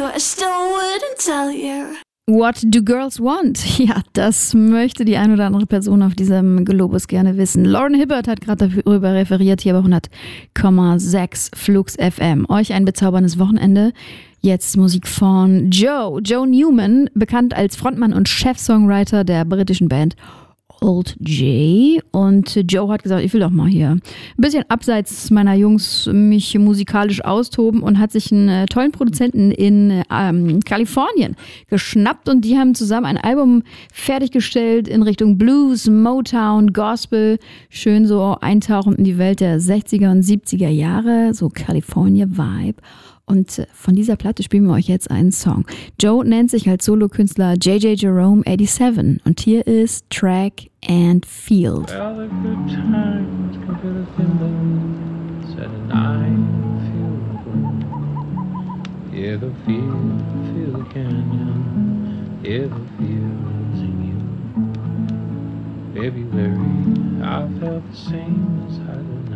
I still wouldn't tell you. What do girls want? Ja, das möchte die ein oder andere Person auf diesem Globus gerne wissen. Lauren Hibbert hat gerade darüber referiert, hier bei 100,6 Flux FM. Euch ein bezauberndes Wochenende. Jetzt Musik von Joe Newman, bekannt als Frontmann und Chef-Songwriter der britischen Band Old J. Und Joe hat gesagt, ich will doch mal hier ein bisschen abseits meiner Jungs mich musikalisch austoben und hat sich einen tollen Produzenten in Kalifornien geschnappt und die haben zusammen ein Album fertiggestellt in Richtung Blues, Motown, Gospel. Schön so eintauchen in die Welt der 60er und 70er Jahre, so California-Vibe. Und von dieser Platte spielen wir euch jetzt einen Song. Joe nennt sich als Solokünstler J.J. Jerome 87 und hier ist Track and Field. Well, the good times come to the field, and I feel the gloom. Yeah, the field, feel the canyon, yeah, the field's in you. February, I felt the same as I did.